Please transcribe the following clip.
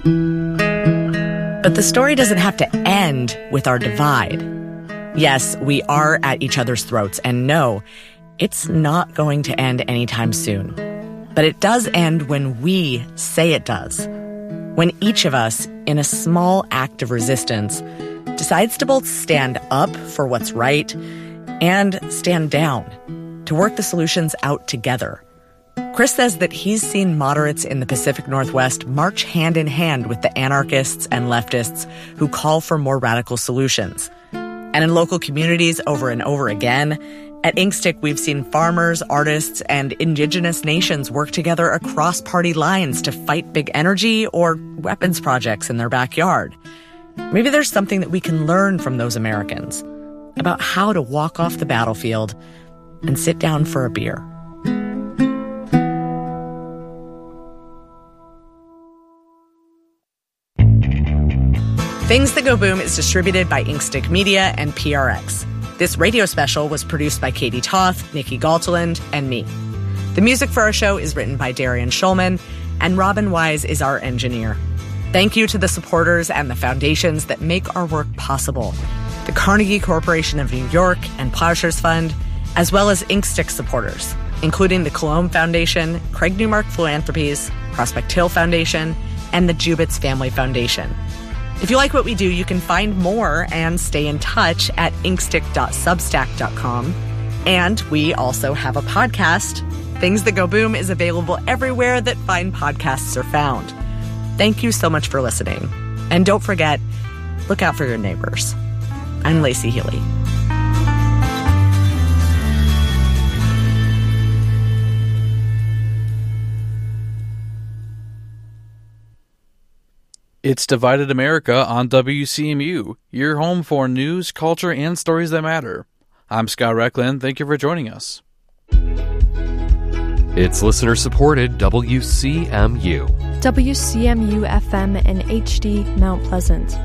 But the story doesn't have to end with our divide. Yes, we are at each other's throats, and no, it's not going to end anytime soon. But it does end when we say it does. When each of us, in a small act of resistance, decides to both stand up for what's right and stand down to work the solutions out together. Chris says that he's seen moderates in the Pacific Northwest march hand in hand with the anarchists and leftists who call for more radical solutions. And in local communities over and over again, at Inkstick, we've seen farmers, artists, and indigenous nations work together across party lines to fight big energy or weapons projects in their backyard. Maybe there's something that we can learn from those Americans about how to walk off the battlefield and sit down for a beer. Things That Go Boom is distributed by Inkstick Media and PRX. This radio special was produced by Katie Toth, Nikki Galteland, and me. The music for our show is written by Darian Schulman, and Robin Wise is our engineer. Thank you to the supporters and the foundations that make our work possible. The Carnegie Corporation of New York and Plowshares Fund, as well as Inkstick supporters, including the Cologne Foundation, Craig Newmark Philanthropies, Prospect Hill Foundation, and the Jubitz Family Foundation. If you like what we do, you can find more and stay in touch at inkstick.substack.com. And we also have a podcast. Things That Go Boom is available everywhere that fine podcasts are found. Thank you so much for listening. And don't forget, look out for your neighbors. I'm Lacey Healy. It's Divided America on WCMU, your home for news, culture, and stories that matter. I'm Scott Recklin. Thank you for joining us. It's listener-supported WCMU. WCMU FM in HD, Mount Pleasant.